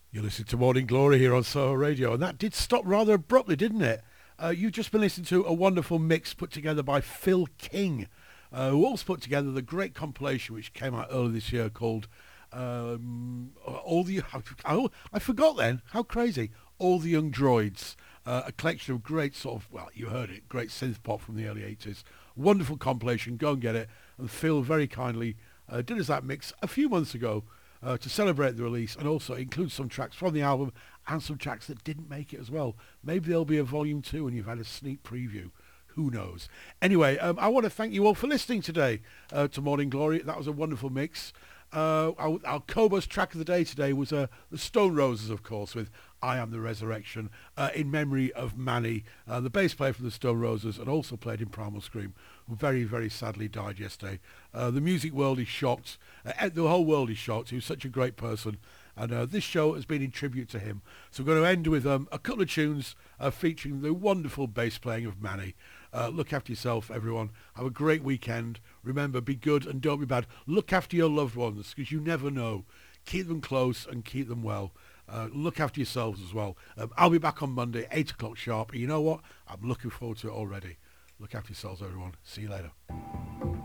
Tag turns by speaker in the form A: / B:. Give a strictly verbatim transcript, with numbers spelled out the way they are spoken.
A: You listened to Morning Glory here on Soho Radio, and that did stop rather abruptly, didn't it? Uh, you've just been listening to a wonderful mix put together by Phil King, uh, who also put together the great compilation which came out earlier this year called um, All the... Oh, I forgot then. How crazy. All the Young Droids. Uh, a collection of great sort of, well, you heard it, great synth pop from the early eighties. Wonderful compilation. Go and get it. And Phil very kindly uh, did us that mix a few months ago. Uh, to celebrate the release and also include some tracks from the album and some tracks that didn't make it as well. Maybe there'll be a volume two and you've had a sneak preview. Who knows? Anyway, um, I want to thank you all for listening today uh, to Morning Glory. That was a wonderful mix. Uh, our, our Cobos track of the day today was uh, the Stone Roses, of course, with I Am the Resurrection, uh, in memory of Manny, uh, the bass player from the Stone Roses, and also played in Primal Scream, who very, very sadly died yesterday. Uh, the music world is shocked. Uh, the whole world is shocked. He was such a great person. And uh, this show has been in tribute to him. So we're going to end with um, a couple of tunes uh, featuring the wonderful bass playing of Manny. Uh, look after yourself, everyone. Have a great weekend. Remember, be good and don't be bad. Look after your loved ones, because you never know. Keep them close and keep them well. Uh, look after yourselves as well. Um, I'll be back on Monday, eight o'clock sharp. And you know what? I'm looking forward to it already. Look after yourselves, everyone. See you later.